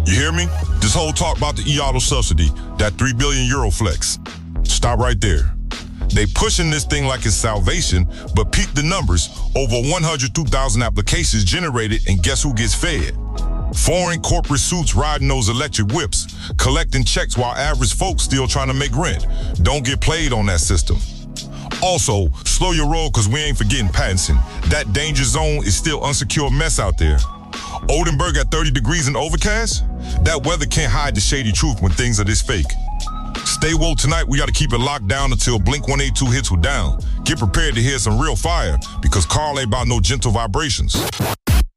You hear me? This whole talk about the e-auto subsidy, that 3 billion euro flex. Stop right there. They pushing this thing like it's salvation, but peep the numbers. Over 102,000 applications generated, and guess who gets fed? Foreign corporate suits riding those electric whips, collecting checks while average folks still trying to make rent. Don't get played on that system. Also, slow your roll because we ain't forgetting Pattinson. That danger zone is still unsecure mess out there. Oldenburg at 30 degrees and overcast? That weather can't hide the shady truth when things are this fake. Stay woke tonight. We got to keep it locked down until Blink 182 hits we're down. Get prepared to hear some real fire because Carl ain't about no gentle vibrations.